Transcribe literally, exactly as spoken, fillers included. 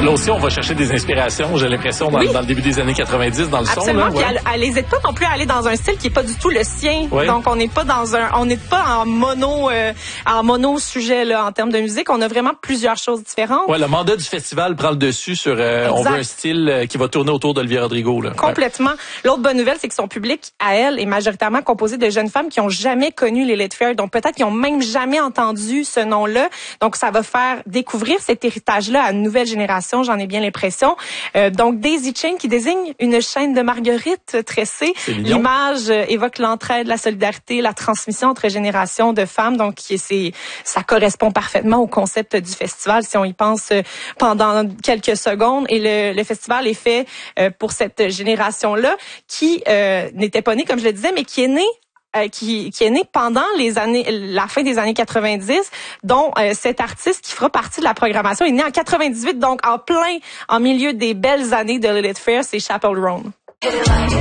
Là aussi, on va chercher des inspirations, j'ai l'impression, dans, oui. dans le début des années quatre-vingt-dix, dans le Absolument. son. Là, Puis ouais. elle, elle hésite pas non plus à aller dans un style qui est pas du tout le sien. Oui. Donc, on n'est pas dans un, on n'est pas en mono, euh, en mono sujet, là, en termes de musique. On a vraiment plusieurs choses différentes. Ouais, le mandat du festival prend le dessus sur, euh, on veut un style euh, qui va tourner autour d'Olivia Rodrigo, là. Complètement. Ouais. L'autre bonne nouvelle, c'est que son public, à elle, est majoritairement composé de jeunes femmes qui ont jamais connu Lilith Fair, donc peut-être qui ont même jamais entendu ce nom-là. Donc, ça va faire découvrir cet héritage-là à une nouvelle génération, j'en ai bien l'impression. Euh, donc, Daisy Chain qui désigne une chaîne de marguerites tressées. L'image euh, évoque l'entraide, la solidarité, la transmission entre générations de femmes. Donc, c'est, ça correspond parfaitement au concept du festival, si on y pense euh, pendant quelques secondes. Et le, le festival est fait euh, pour cette génération-là qui euh, n'était pas née, comme je le disais, mais qui est née Euh, qui, qui est né pendant les années, la fin des années quatre-vingt-dix, dont euh, cet artiste qui fera partie de la programmation est né en quatre-vingt-dix-huit, donc en plein, en milieu des belles années de Lilith Fair, c'est Chappell Roan.